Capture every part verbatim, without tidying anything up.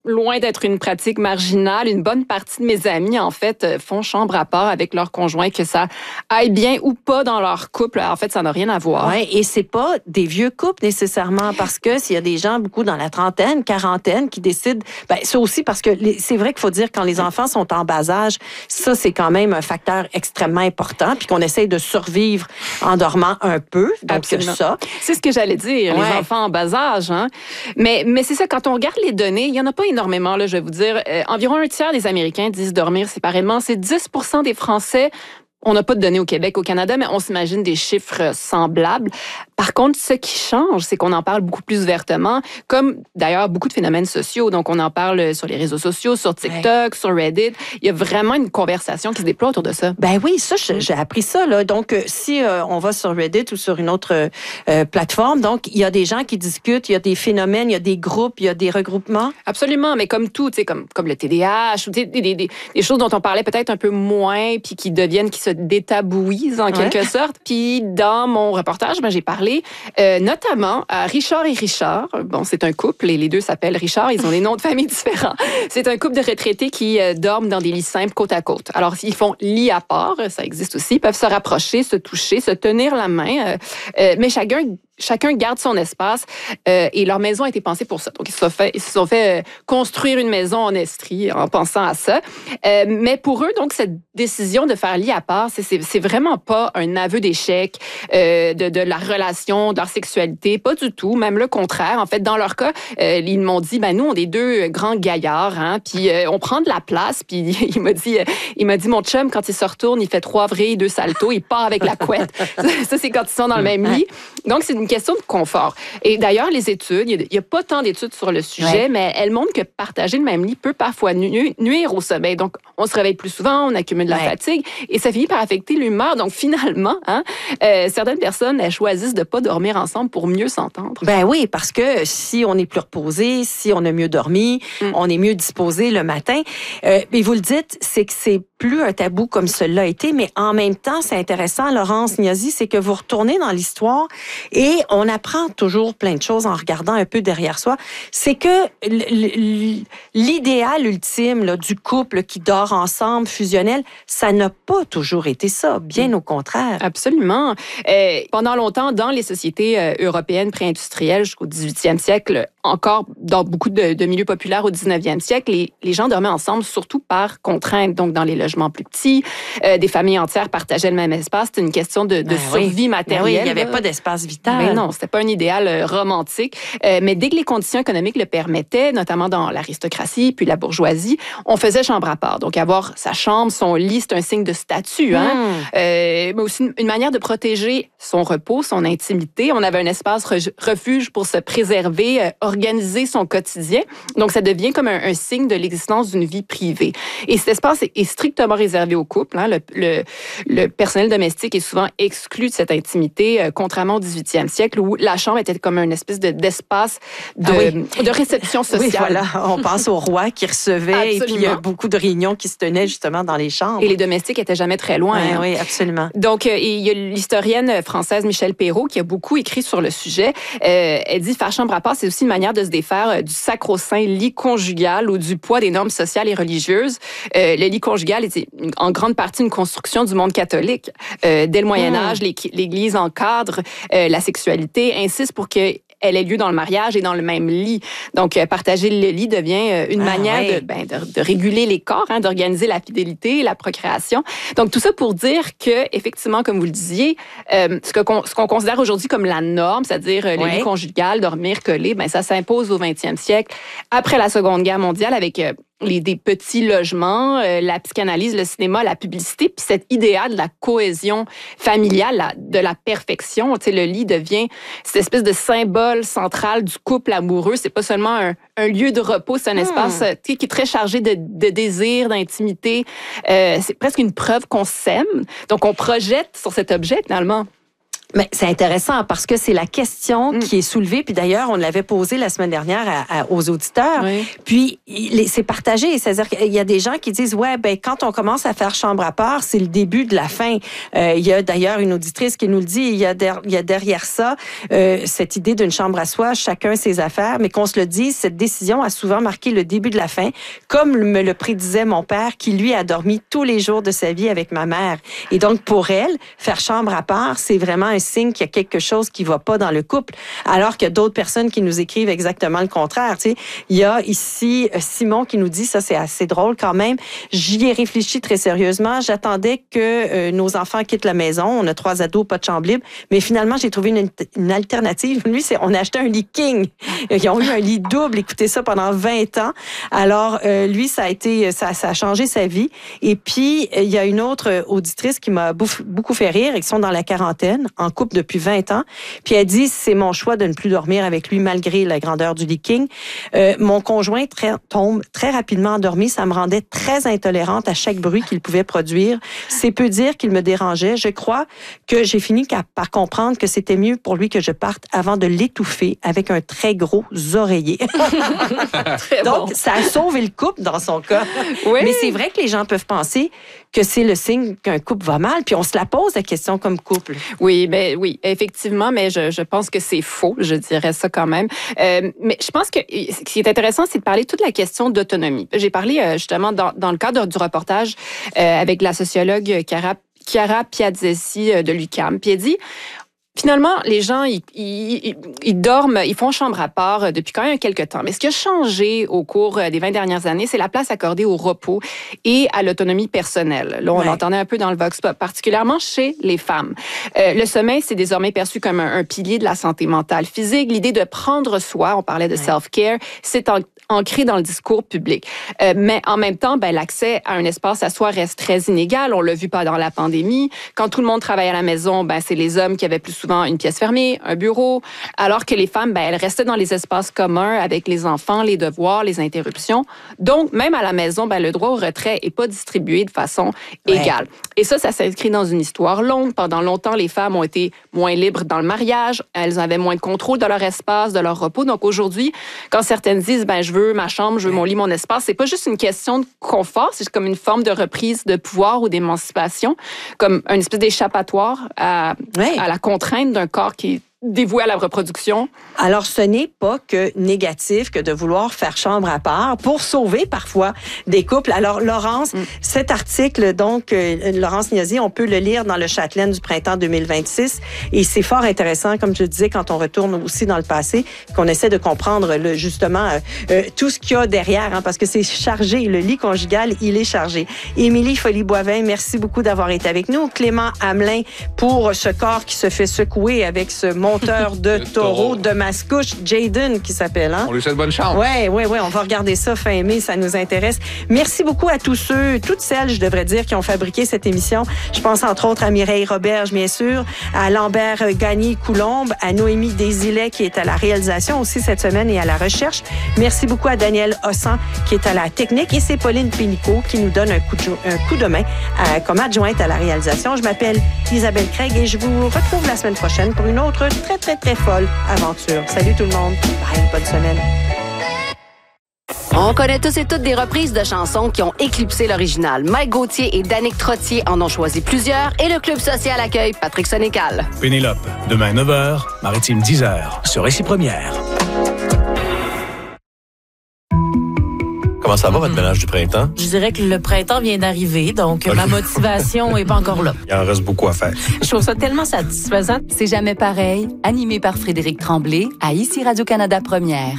loin d'être une pratique marginale. Une bonne partie de mes amis, en fait, font chambre à part avec leur conjoint, que ça aille bien ou pas dans leur couple. En fait, ça n'a rien à voir. Oui, et c'est pas des vieux couples nécessairement, parce que s'il y a des gens, beaucoup dans la trentaine, quarantaine, qui décident... Ben, ça aussi, parce que les, c'est vrai qu'il faut dire quand les enfants sont en bas âge, ça, c'est quand même un facteur extrêmement important, puis qu'on essaye de survivre en dormant un peu. Donc, Absolument. ça. C'est ce que j'allais dire, Ouais. les enfants en bas âge. Hein? Mais, mais c'est ça, quand on regarde les données, il y en a pas énormément, là, je vais vous dire. Euh, environ un tiers des Américains disent dormir séparément. C'est dix pour cent des Français. On n'a pas de données au Québec, au Canada, mais on s'imagine des chiffres semblables. Par contre, ce qui change, c'est qu'on en parle beaucoup plus ouvertement, comme d'ailleurs beaucoup de phénomènes sociaux. Donc, on en parle sur les réseaux sociaux, sur TikTok, ouais. sur Reddit. Il y a vraiment une conversation qui se déploie autour de ça. Ben oui, ça, j'ai appris ça, là. Donc, si euh, on va sur Reddit ou sur une autre euh, plateforme, donc, il y a des gens qui discutent, il y a des phénomènes, il y a des groupes, il y a des regroupements. Absolument, mais comme tout, tu sais, comme, comme le T D A H, ou des, des, des, des choses dont on parlait peut-être un peu moins, puis qui deviennent, qui se détabouisent en quelque ouais. sorte. Puis dans mon reportage, ben, j'ai parlé euh, notamment à Richard et Richard. Bon, c'est un couple et les deux s'appellent Richard. Ils ont des noms de famille différents. C'est un couple de retraités qui euh, dorment dans des lits simples côte à côte. Alors, ils font lit à part, ça existe aussi. Ils peuvent se rapprocher, se toucher, se tenir la main, euh, euh, mais chacun Chacun garde son espace euh, et leur maison a été pensée pour ça. Donc, ils se sont fait, ils se sont fait euh, construire une maison en Estrie en pensant à ça. Euh, mais pour eux, donc, cette décision de faire lit à part, c'est, c'est, c'est vraiment pas un aveu d'échec euh, de, de la relation, de leur sexualité. Pas du tout, même le contraire. En fait, dans leur cas, euh, ils m'ont dit, ben nous, on est deux grands gaillards, hein, puis euh, on prend de la place. Puis il m'a dit, euh, il m'a dit, mon chum, quand il se retourne, il fait trois vrilles, deux saltos, il part avec la couette. Ça, c'est quand ils sont dans le même lit. Donc, c'est une question de confort. Et d'ailleurs, les études, il n'y a, a pas tant d'études sur le sujet, ouais. mais elles montrent que partager le même lit peut parfois nu- nuire au sommeil. Donc, on se réveille plus souvent, on accumule de la ouais. fatigue et ça finit par affecter l'humeur. Donc, finalement, hein, euh, certaines personnes, elles choisissent de ne pas dormir ensemble pour mieux s'entendre. Ben oui, parce que si on est plus reposé, si on a mieux dormi, mm. on est mieux disposé le matin. Euh, et vous le dites, c'est que c'est plus un tabou comme cela a été, mais en même temps, c'est intéressant, Laurence Gnazi, c'est que vous retournez dans l'histoire et on apprend toujours plein de choses en regardant un peu derrière soi. C'est que l'idéal ultime là, du couple qui dort ensemble, fusionnel, ça n'a pas toujours été ça, bien au contraire. Absolument. Euh, pendant longtemps, dans les sociétés euh, européennes pré-industrielles jusqu'au dix-huitième siècle, encore dans beaucoup de, de milieux populaires au dix-neuvième siècle, les, les gens dormaient ensemble surtout par contrainte, donc dans les logements plus petits, euh, des familles entières partageaient le même espace. C'était une question de, de ben survie oui. matérielle. Ben oui, il n'y avait pas d'espace vital. Mais non, c'était pas un idéal euh, romantique. Euh, mais dès que les conditions économiques le permettaient, notamment dans l'aristocratie puis la bourgeoisie, on faisait chambre à part. Donc avoir sa chambre, son lit, c'est un signe de statut. Hein? Mmh. Euh, mais aussi une, une manière de protéger son repos, son intimité. On avait un espace re- refuge pour se préserver, euh, organiser son quotidien. Donc ça devient comme un, un signe de l'existence d'une vie privée. Et cet espace est, est strictement réservé au couple. Hein? Le, le, le personnel domestique est souvent exclu de cette intimité, euh, contrairement au dix-huitième siècle où la chambre était comme une espèce de, d'espace de, ah oui. de réception sociale. Oui, voilà. On pense au roi qui recevait absolument. Et puis il y a beaucoup de réunions qui se tenaient justement dans les chambres. Et les domestiques étaient jamais très loin. Oui, hein. oui, absolument. Donc, euh, il y a l'historienne française Michèle Perrault qui a beaucoup écrit sur le sujet. Euh, elle dit faire chambre à part, c'est aussi une manière de se défaire du sacro-saint lit conjugal ou du poids des normes sociales et religieuses. Euh, le lit conjugal était en grande partie une construction du monde catholique. Euh, dès le Moyen Âge, mmh. l'Église encadre euh, la sexualité, insiste pour que elle ait lieu dans le mariage et dans le même lit. Donc, euh, partager le lit devient euh, une ah, manière ouais. de, ben, de, de réguler les corps, hein, d'organiser la fidélité, la procréation. Donc, tout ça pour dire que, effectivement, comme vous le disiez, euh, ce, que, ce qu'on considère aujourd'hui comme la norme, c'est-à-dire euh, le ouais. lit conjugal, dormir collé, ben, ça s'impose au vingtième siècle, après la Seconde Guerre mondiale, avec euh, les, des petits logements, euh, la psychanalyse, le cinéma, la publicité, puis cet idéal de la cohésion familiale, la, de la perfection. Tu sais, le lit devient cette espèce de symbole central du couple amoureux. C'est pas seulement un, un lieu de repos, c'est un hmm. espace qui est très chargé de, de désir, d'intimité. Euh, c'est presque une preuve qu'on s'aime. Donc, on projette sur cet objet, finalement. Mais c'est intéressant parce que c'est la question mm. qui est soulevée. Puis d'ailleurs, on l'avait posée la semaine dernière à, à, aux auditeurs. Oui. Puis il, c'est partagé. C'est-à-dire qu'il y a des gens qui disent, ouais, ben quand on commence à faire chambre à part, c'est le début de la fin. Euh, il y a d'ailleurs une auditrice qui nous le dit. Il y a, der, il y a derrière ça euh, cette idée d'une chambre à soi, chacun ses affaires. Mais qu'on se le dise, cette décision a souvent marqué le début de la fin, comme me le prédisait mon père, qui lui a dormi tous les jours de sa vie avec ma mère. Et donc pour elle, faire chambre à part, c'est vraiment un signe qu'il y a quelque chose qui va pas dans le couple, alors qu'il y a d'autres personnes qui nous écrivent exactement le contraire. Tu sais, il y a ici Simon qui nous dit, ça c'est assez drôle quand même, j'y ai réfléchi très sérieusement, j'attendais que euh, nos enfants quittent la maison, on a trois ados, pas de chambre libre, mais finalement j'ai trouvé une, une alternative. Lui, c'est, on a acheté un lit king. Ils ont eu un lit double, écoutez ça, pendant vingt ans. Alors euh, lui, ça a été, ça, ça a changé sa vie. Et puis, il y a une autre auditrice qui m'a beaucoup fait rire, et qui sont dans la quarantaine, en couple depuis vingt ans. Puis elle dit, c'est mon choix de ne plus dormir avec lui malgré la grandeur du lit king. Euh, mon conjoint très, tombe très rapidement endormi. Ça me rendait très intolérante à chaque bruit qu'il pouvait produire. C'est peu dire qu'il me dérangeait. Je crois que j'ai fini par comprendre que c'était mieux pour lui que je parte avant de l'étouffer avec un très gros oreiller. Donc, bon. Ça a sauvé le couple dans son cas. Oui. Mais c'est vrai que les gens peuvent penser que c'est le signe qu'un couple va mal, puis on se la pose la question comme couple. Oui, ben oui, effectivement, mais je, je pense que c'est faux, je dirais ça quand même. Euh, mais je pense que ce qui est intéressant, c'est de parler toute la question d'autonomie. J'ai parlé euh, justement dans, dans le cadre du reportage euh, avec la sociologue Chiara, Chiara Piazzesi euh, de l'U Q A M, puis elle dit, finalement, les gens, ils, ils, ils dorment, ils font chambre à part depuis quand même quelques temps. Mais ce qui a changé au cours des vingt dernières années, c'est la place accordée au repos et à l'autonomie personnelle. Là, on ouais. l'entendait un peu dans le Vox Pop, particulièrement chez les femmes. Euh, le sommeil, c'est désormais perçu comme un, un pilier de la santé mentale, physique. L'idée de prendre soin, on parlait de ouais. self-care, c'est en, ancré dans le discours public. Euh, mais en même temps, ben, l'accès à un espace à soi reste très inégal. On l'a vu pendant la pandémie. Quand tout le monde travaille à la maison, ben, c'est les hommes qui avaient plus souvent une pièce fermée, un bureau, alors que les femmes, ben, elles restaient dans les espaces communs avec les enfants, les devoirs, les interruptions. Donc, même à la maison, ben, le droit au retrait n'est pas distribué de façon ouais. égale. Et ça, ça s'inscrit dans une histoire longue. Pendant longtemps, les femmes ont été moins libres dans le mariage. Elles avaient moins de contrôle de leur espace, de leur repos. Donc, aujourd'hui, quand certaines disent, ben, je veux ma chambre, je veux mon lit, mon espace, c'est pas juste une question de confort, c'est comme une forme de reprise de pouvoir ou d'émancipation, comme une espèce d'échappatoire à, ouais. à la contrainte d'un corps qui est dévoué à la reproduction. Alors, ce n'est pas que négatif que de vouloir faire chambre à part pour sauver parfois des couples. Alors, Laurence, mm. cet article, donc, euh, Laurence Niazi, on peut le lire dans le Châtelaine du printemps deux mille vingt-six et c'est fort intéressant, comme je disais, quand on retourne aussi dans le passé, qu'on essaie de comprendre le, justement euh, euh, tout ce qu'il y a derrière, hein, parce que c'est chargé, le lit conjugal, il est chargé. Émilie Folly-Boivin, merci beaucoup d'avoir été avec nous. Clément Hamelin, pour ce corps qui se fait secouer avec ce monteur de taureau de Mascouche, Jaden qui s'appelle. Hein? On lui souhaite bonne chance. Oui, oui, oui. On va regarder ça fin mai, ça nous intéresse. Merci beaucoup à tous ceux, toutes celles, je devrais dire, qui ont fabriqué cette émission. Je pense entre autres à Mireille Roberge, bien sûr, à Lambert Gagné-Coulombe, à Noémie Desilets qui est à la réalisation aussi cette semaine et à la recherche. Merci beaucoup à Daniel Hossan qui est à la technique et c'est Pauline Pénicaud qui nous donne un coup de, un coup de main à, comme adjointe à la réalisation. Je m'appelle Isabelle Craig et je vous retrouve la semaine prochaine pour une autre très, très, très folle aventure. Salut tout le monde. Bye, bonne semaine. On connaît tous et toutes des reprises de chansons qui ont éclipsé l'original. Mike Gauthier et Danick Trottier en ont choisi plusieurs et le Club social accueille Patrick Sénécal. Pénélope, demain neuf heures, Maritime dix heures, sur Récit Première. Comment ça va, votre ménage du printemps? Je dirais que le printemps vient d'arriver, donc ma motivation n'est pas encore là. Il en reste beaucoup à faire. Je trouve ça tellement satisfaisant. C'est jamais pareil, animé par Frédéric Tremblay, à Ici Radio-Canada Première.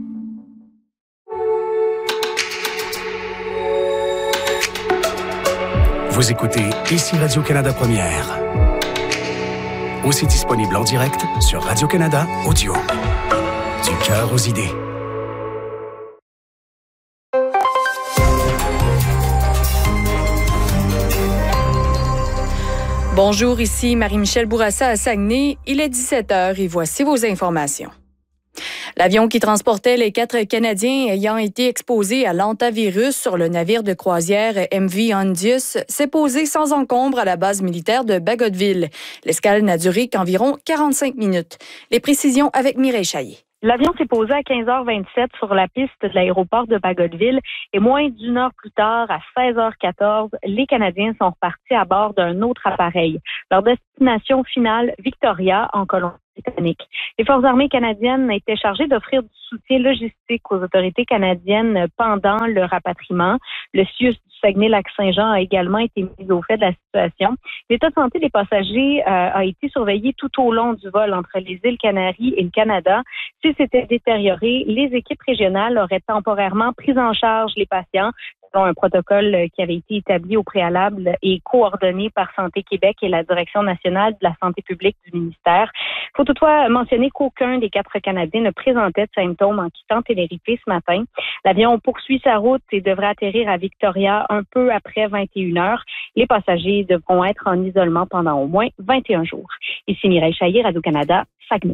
Vous écoutez Ici Radio-Canada Première. Aussi disponible en direct sur Radio-Canada Audio. Du cœur aux idées. Bonjour, ici Marie-Michel Bourassa à Saguenay. Il est dix-sept heures et voici vos informations. L'avion qui transportait les quatre Canadiens ayant été exposés à l'hantavirus sur le navire de croisière M V Hondius s'est posé sans encombre à la base militaire de Bagotville. L'escale n'a duré qu'environ quarante-cinq minutes. Les précisions avec Mireille Chaillé. L'avion s'est posé à quinze heures vingt-sept sur la piste de l'aéroport de Bagotville et moins d'une heure plus tard, à seize heures quatorze, les Canadiens sont repartis à bord d'un autre appareil. Leur destination finale, Victoria, en Colombie-Britannique. Les Forces armées canadiennes étaient chargées d'offrir du soutien logistique aux autorités canadiennes pendant le rapatriement. Le C I U S du Saguenay-Lac-Saint-Jean a également été mis au fait de la situation. L'état de santé des passagers euh, a été surveillé tout au long du vol entre les îles Canaries et le Canada. Si c'était détérioré, les équipes régionales auraient temporairement pris en charge les patients selon un protocole qui avait été établi au préalable et coordonné par Santé Québec et la Direction nationale de la santé publique du ministère. Il faut toutefois mentionner qu'aucun des quatre Canadiens ne présentait de symptômes en quittant Tenerife ce matin. L'avion poursuit sa route et devrait atterrir à Victoria un peu après vingt et une heures. Les passagers devront être en isolement pendant au moins vingt et un jours. Ici Mireille Chaillé, Radio-Canada, Saguenay.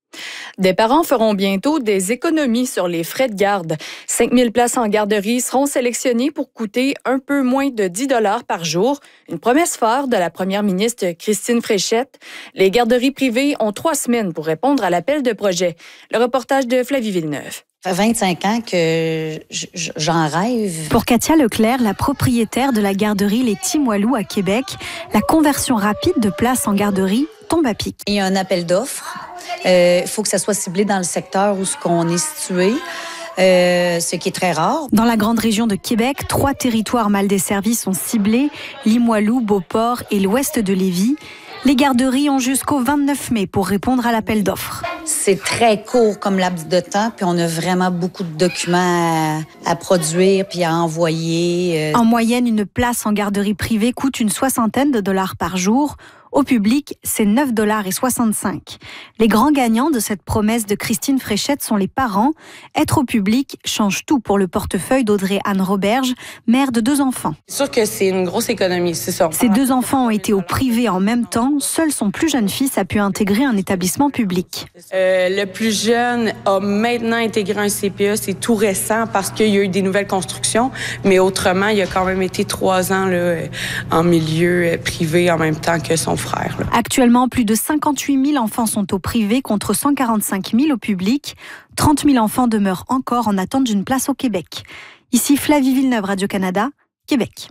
Des parents feront bientôt des économies sur les frais de garde. cinq mille places en garderie seront sélectionnées pour coûter un peu moins de dix dollars par jour. Une promesse phare de la première ministre Christine Fréchette. Les garderies privées ont trois semaines pour répondre à l'appel de projet. Le reportage de Flavie Villeneuve. Ça fait vingt-cinq ans que j'en rêve. Pour Katia Leclerc, la propriétaire de la garderie Les Timoilous à Québec, la conversion rapide de places en garderie tombe à pic. Il y a un appel d'offres. Il euh, faut que ça soit ciblé dans le secteur où on est situé, euh, ce qui est très rare. Dans la grande région de Québec, trois territoires mal desservis sont ciblés, Limoilou, Beauport et l'ouest de Lévis. Les garderies ont jusqu'au vingt-neuf mai pour répondre à l'appel d'offres. C'est très court comme laps de temps, puis on a vraiment beaucoup de documents à, à produire puis à envoyer. En moyenne, une place en garderie privée coûte une soixantaine de dollars par jour. Au public, c'est neuf dollars soixante-cinq. Les grands gagnants de cette promesse de Christine Fréchette sont les parents. Être au public change tout pour le portefeuille d'Audrey-Anne Roberge, mère de deux enfants. C'est sûr que c'est une grosse économie, c'est ça. Ces deux enfants ont été au privé en même temps. Seul son plus jeune fils a pu intégrer un établissement public. Euh, le plus jeune a maintenant intégré un C P E. C'est tout récent parce qu'il y a eu des nouvelles constructions. Mais autrement, il a quand même été trois ans là, en milieu privé en même temps que son frère. Actuellement, plus de cinquante-huit mille enfants sont au privé contre cent quarante-cinq mille au public. trente mille enfants demeurent encore en attente d'une place au Québec. Ici Flavie Villeneuve, Radio-Canada, Québec.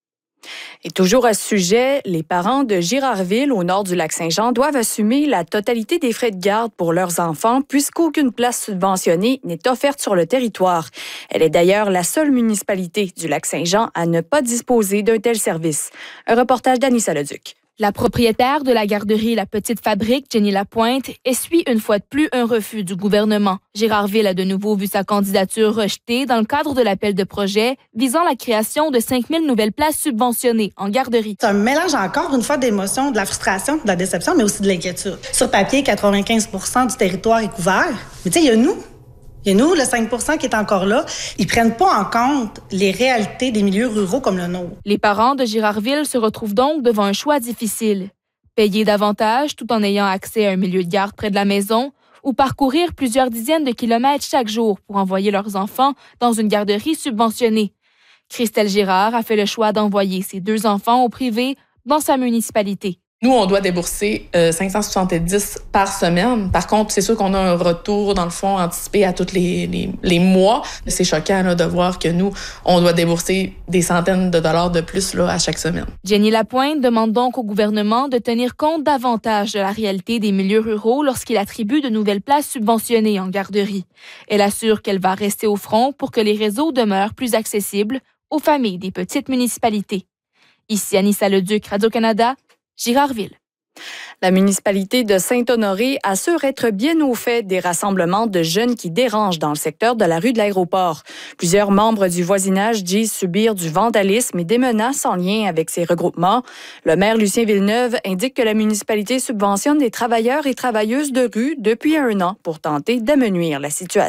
Et toujours à ce sujet, les parents de Girardville, au nord du Lac-Saint-Jean, doivent assumer la totalité des frais de garde pour leurs enfants puisqu'aucune place subventionnée n'est offerte sur le territoire. Elle est d'ailleurs la seule municipalité du Lac-Saint-Jean à ne pas disposer d'un tel service. Un reportage d'Anissa Leduc. La propriétaire de la garderie La Petite Fabrique, Jenny Lapointe, essuie une fois de plus un refus du gouvernement. Girardville a de nouveau vu sa candidature rejetée dans le cadre de l'appel de projet visant la création de cinq mille nouvelles places subventionnées en garderie. C'est un mélange encore une fois d'émotions, de la frustration, de la déception, mais aussi de l'inquiétude. Sur papier, quatre-vingt-quinze pour cent du territoire est couvert. Mais tu sais, il y a nous. Il y a nous, le cinq pour cent qui est encore là. Ils prennent pas en compte les réalités des milieux ruraux comme le nôtre. Les parents de Girardville se retrouvent donc devant un choix difficile. Payer davantage tout en ayant accès à un milieu de garde près de la maison ou parcourir plusieurs dizaines de kilomètres chaque jour pour envoyer leurs enfants dans une garderie subventionnée. Christelle Girard a fait le choix d'envoyer ses deux enfants au privé dans sa municipalité. Nous, on doit débourser euh, cinq cent soixante-dix par semaine. Par contre, c'est sûr qu'on a un retour, dans le fond, anticipé à tous les, les, les mois. C'est choquant là, de voir que nous, on doit débourser des centaines de dollars de plus là, à chaque semaine. Jenny Lapointe demande donc au gouvernement de tenir compte davantage de la réalité des milieux ruraux lorsqu'il attribue de nouvelles places subventionnées en garderie. Elle assure qu'elle va rester au front pour que les réseaux demeurent plus accessibles aux familles des petites municipalités. Ici Anissa Leduc, Radio-Canada, Girardville. La municipalité de Saint-Honoré assure être bien au fait des rassemblements de jeunes qui dérangent dans le secteur de la rue de l'Aéroport. Plusieurs membres du voisinage disent subir du vandalisme et des menaces en lien avec ces regroupements. Le maire Lucien Villeneuve indique que la municipalité subventionne des travailleurs et travailleuses de rue depuis un an pour tenter d'amenuire la situation.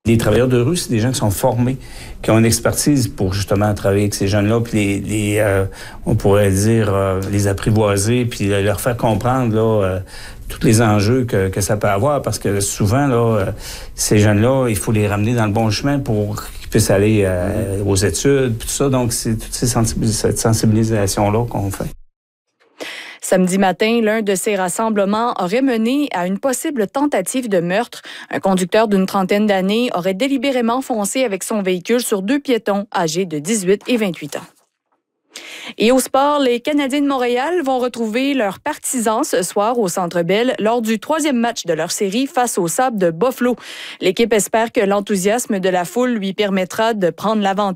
Les travailleurs de rue, c'est des gens qui sont formés, qui ont une expertise pour justement travailler avec ces jeunes-là, puis les, les euh, on pourrait dire, euh, les apprivoiser, puis leur faire comprendre là, euh, tous les enjeux que, que ça peut avoir, parce que souvent, là, euh, ces jeunes-là, il faut les ramener dans le bon chemin pour qu'ils puissent aller euh, aux études, puis tout ça. Donc, c'est toute ces sensibilis- cette sensibilisation-là qu'on fait. Samedi matin, l'un de ces rassemblements aurait mené à une possible tentative de meurtre. Un conducteur d'une trentaine d'années aurait délibérément foncé avec son véhicule sur deux piétons âgés de dix-huit et vingt-huit ans. Et au sport, les Canadiens de Montréal vont retrouver leurs partisans ce soir au Centre Bell lors du troisième match de leur série face aux Sabres de Buffalo. L'équipe espère que l'enthousiasme de la foule lui permettra de prendre l'avantage